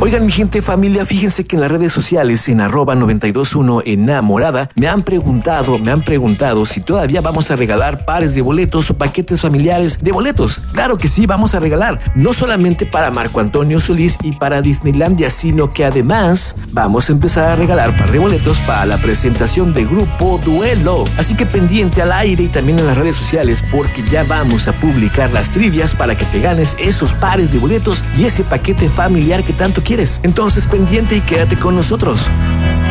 Oigan, mi gente, familia, fíjense que en las redes sociales, en @921enamorada, me han preguntado si todavía vamos a regalar pares de boletos o paquetes familiares de boletos. Claro que sí, vamos a regalar, no solamente para Marco Antonio Solís y para Disneylandia, sino que además vamos a empezar a regalar par de boletos para la presentación de Grupo Duelo. Así que pendiente al aire y también en las redes sociales, porque ya vamos a publicar las trivias para que te ganes esos pares de boletos y ese paquete familiar que tanto quieres. Entonces pendiente y quédate con nosotros.